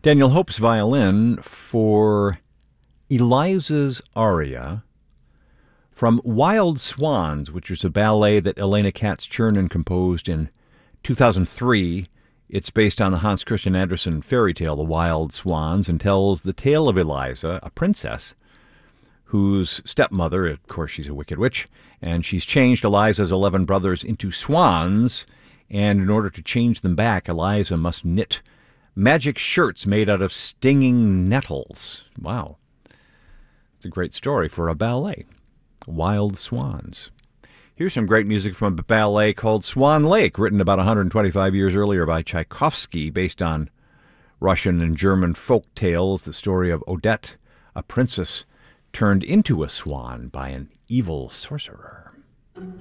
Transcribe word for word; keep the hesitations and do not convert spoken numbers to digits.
Daniel Hope's violin for Eliza's aria from Wild Swans, which is a ballet that Elena Katz-Chernin composed in two thousand three. It's based on the Hans Christian Andersen fairy tale, The Wild Swans, and tells the tale of Eliza, a princess, whose stepmother, of course she's a wicked witch, and she's changed Eliza's eleven brothers into swans, and in order to change them back, Eliza must knit magic shirts made out of stinging nettles. Wow. It's a great story for a ballet. Wild Swans. Here's some great music from a ballet called Swan Lake, written about one hundred twenty-five years earlier by Tchaikovsky, based on Russian and German folk tales, the story of Odette, a princess turned into a swan by an evil sorcerer.